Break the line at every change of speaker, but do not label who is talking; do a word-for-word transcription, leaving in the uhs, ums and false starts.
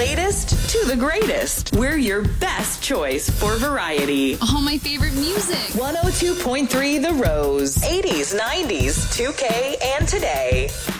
latest to the greatest. We're your best choice for variety.
All my favorite music.
one oh two point three The Rose. eighties, nineties, two K, and today.